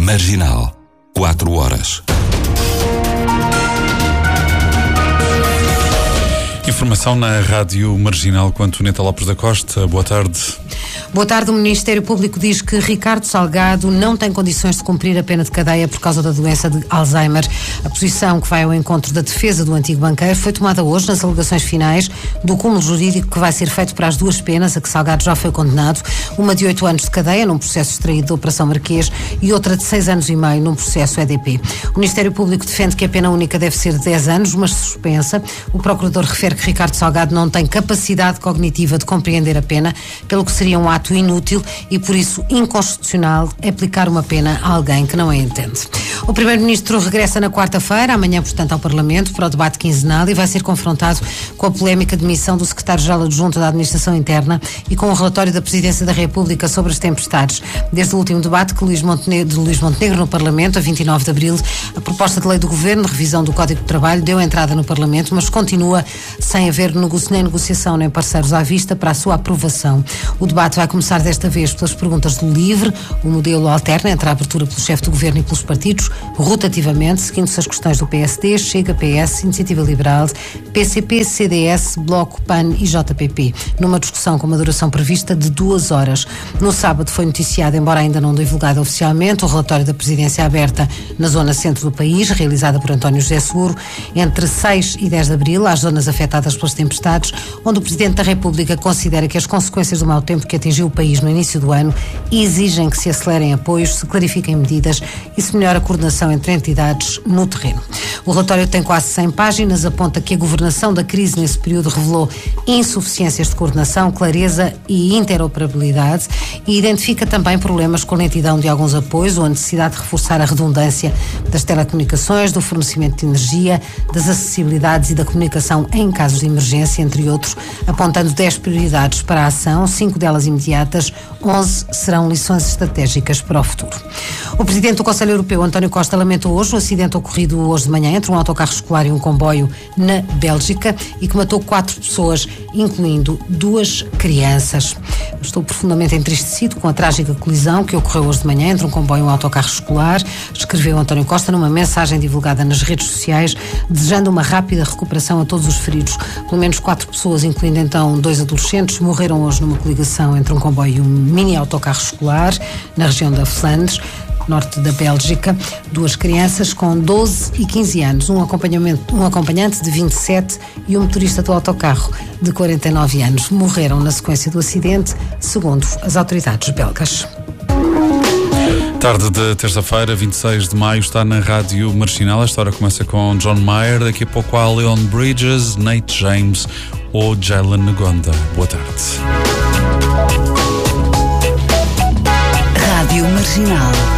Marginal. 4 horas. Informação na Rádio Marginal com Antoneta Lopes da Costa. Boa tarde. Boa tarde. O Ministério Público diz que Ricardo Salgado não tem condições de cumprir a pena de cadeia por causa da doença de Alzheimer. A posição que vai ao encontro da defesa do antigo banqueiro foi tomada hoje nas alegações finais do cúmulo jurídico que vai ser feito para as duas penas a que Salgado já foi condenado, uma de 8 anos de cadeia num processo extraído da Operação Marquês e outra de 6 anos e meio num processo EDP. O Ministério Público defende que a pena única deve ser de 10 anos, mas suspensa. O Procurador refere que Ricardo Salgado não tem capacidade cognitiva de compreender a pena, pelo que seria um ato inútil e, por isso, inconstitucional aplicar uma pena a alguém que não a entende. O Primeiro-Ministro regressa na quarta-feira, amanhã, portanto, ao Parlamento, para o debate quinzenal e vai ser confrontado com a polémica demissão do Secretário-Geral Adjunto da Administração Interna e com o relatório da Presidência da República sobre as tempestades. Desde o último debate de Luís Montenegro no Parlamento, a 29 de abril, a proposta de lei do Governo de revisão do Código de Trabalho deu entrada no Parlamento, mas continua sem haver nem negociação nem parceiros à vista para a sua aprovação. O debate vai começar desta vez pelas perguntas do LIVRE. O modelo alterna entre a abertura pelo chefe do Governo e pelos partidos, rotativamente, seguindo-se as questões do PSD, Chega, PS, Iniciativa Liberal, PCP, CDS, Bloco, PAN e JPP, numa discussão com uma duração prevista de 2 horas. No sábado foi noticiado, embora ainda não divulgado oficialmente, o relatório da Presidência aberta na zona centro do país, realizada por António José Seguro, entre 6 e 10 de abril, às zonas afetadas pelas tempestades, onde o Presidente da República considera que as consequências do mau tempo que atingiu o país no início do ano exigem que se acelerem apoios, se clarifiquem medidas e se melhore a coordenação entre entidades no terreno. O relatório tem quase 100 páginas, aponta que a governação da crise nesse período revelou insuficiências de coordenação, clareza e interoperabilidade e identifica também problemas com a lentidão de alguns apoios ou a necessidade de reforçar a redundância das telecomunicações, do fornecimento de energia, das acessibilidades e da comunicação em casos de emergência, entre outros, apontando 10 prioridades para a ação, 5 delas imediatas, 11 serão lições estratégicas para o futuro. O Presidente do Conselho Europeu, António Costa, lamentou hoje o acidente ocorrido hoje de manhã entre um autocarro escolar e um comboio na Bélgica e que matou 4 pessoas, incluindo 2 crianças. Estou profundamente entristecido com a trágica colisão que ocorreu hoje de manhã entre um comboio e um autocarro escolar, escreveu António Costa numa mensagem divulgada nas redes sociais, desejando uma rápida recuperação a todos os feridos. Pelo menos 4 pessoas, incluindo então 2 adolescentes, morreram hoje numa coligação entre um comboio e um mini autocarro escolar na região da Flandres, norte da Bélgica. 2 crianças com 12 e 15 anos, um acompanhante de 27 e um motorista do autocarro de 49 anos. Morreram na sequência do acidente, segundo as autoridades belgas. Tarde de terça-feira, 26 de maio, está na Rádio Marginal. Esta hora começa com John Mayer, daqui a pouco há Leon Bridges, Nate James ou Jalen Ngonda. Boa tarde. Rádio Marginal.